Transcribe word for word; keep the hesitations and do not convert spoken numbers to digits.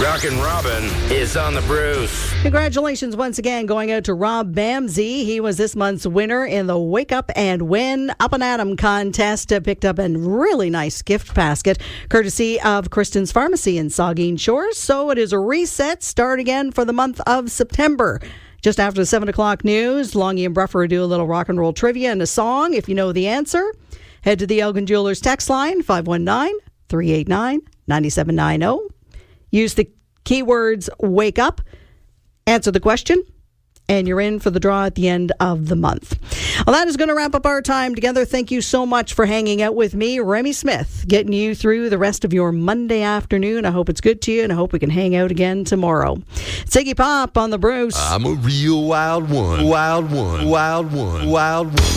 Rockin' Robin is on the Bruce. Congratulations once again going out to Rob Bamsey. He was this month's winner in the Wake Up and Win Up and Atom contest. Uh, picked up a really nice gift basket courtesy of Kristen's Pharmacy in Saugeen Shores. So it is a reset. Start again for the month of September. Just after the seven o'clock news, Longy and Bruffer do a little rock and roll trivia and a song. If you know the answer, head to the Elgin Jewelers text line, five one nine, three eight nine, nine seven nine zero. Use the keywords wake up, answer the question, and you're in for the draw at the end of the month. Well, that is going to wrap up our time together. Thank you so much for hanging out with me, Remy Smith, getting you through the rest of your Monday afternoon. I hope it's good to you, and I hope we can hang out again tomorrow. It's Iggy Pop on the Bruce. I'm a real wild one, wild one, wild one, wild one.